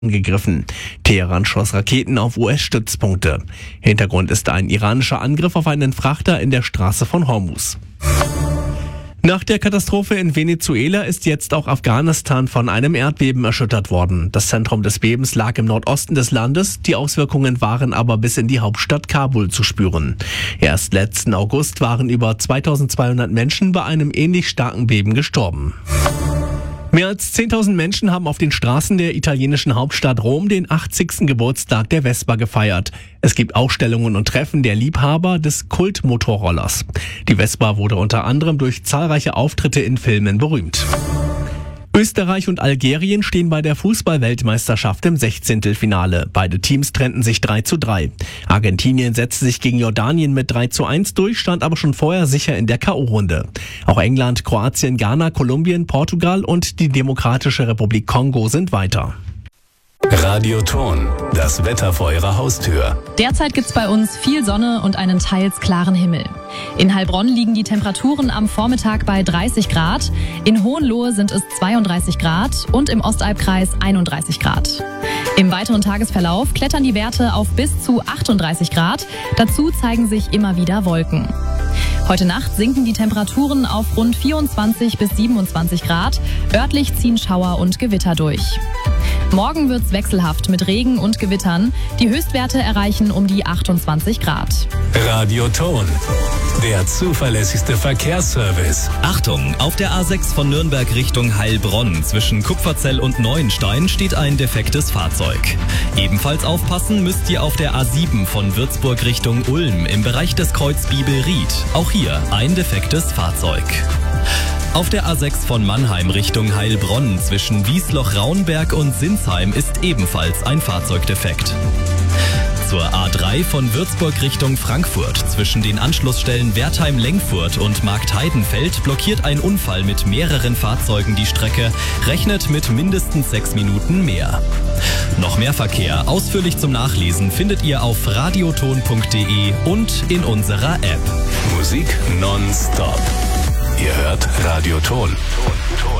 angegriffen. Teheran schoss Raketen auf US-Stützpunkte. Hintergrund ist ein iranischer Angriff auf einen Frachter in der Straße von Hormuz. Nach der Katastrophe in Venezuela ist jetzt auch Afghanistan von einem Erdbeben erschüttert worden. Das Zentrum des Bebens lag im Nordosten des Landes, die Auswirkungen waren aber bis in die Hauptstadt Kabul zu spüren. Erst letzten August waren über 2200 Menschen bei einem ähnlich starken Beben gestorben. Mehr als 10.000 Menschen haben auf den Straßen der italienischen Hauptstadt Rom den 80. Geburtstag der Vespa gefeiert. Es gibt Ausstellungen und Treffen der Liebhaber des Kultmotorrollers. Die Vespa wurde unter anderem durch zahlreiche Auftritte in Filmen berühmt. Österreich und Algerien stehen bei der Fußball-Weltmeisterschaft im 16. Finale. Beide Teams trennten sich 3:3. Argentinien setzte sich gegen Jordanien mit 3:1 durch, stand aber schon vorher sicher in der K.O.-Runde. Auch England, Kroatien, Ghana, Kolumbien, Portugal und die Demokratische Republik Kongo sind weiter. Radioton, das Wetter vor Ihrer Haustür. Derzeit gibt's bei uns viel Sonne und einen teils klaren Himmel. In Heilbronn liegen die Temperaturen am Vormittag bei 30 Grad, in Hohenlohe sind es 32 Grad und im Ostalbkreis 31 Grad. Im weiteren Tagesverlauf klettern die Werte auf bis zu 38 Grad, dazu zeigen sich immer wieder Wolken. Heute Nacht sinken die Temperaturen auf rund 24 bis 27 Grad, örtlich ziehen Schauer und Gewitter durch. Morgen wird's wechselhaft mit Regen und Gewittern. Die Höchstwerte erreichen um die 28 Grad. Radioton, der zuverlässigste Verkehrsservice. Achtung, auf der A6 von Nürnberg Richtung Heilbronn zwischen Kupferzell und Neuenstein steht ein defektes Fahrzeug. Ebenfalls aufpassen müsst ihr auf der A7 von Würzburg Richtung Ulm im Bereich des Kreuz Bibelried. Auch hier ein defektes Fahrzeug. Auf der A6 von Mannheim Richtung Heilbronn zwischen Wiesloch-Raunberg und Sinsheim ist ebenfalls ein Fahrzeug defekt. Zur A3 von Würzburg Richtung Frankfurt zwischen den Anschlussstellen Wertheim-Lengfurt und Marktheidenfeld blockiert ein Unfall mit mehreren Fahrzeugen die Strecke, rechnet mit mindestens 6 Minuten mehr. Noch mehr Verkehr ausführlich zum Nachlesen findet ihr auf radioton.de und in unserer App. Musik nonstop. Ihr hört Radioton.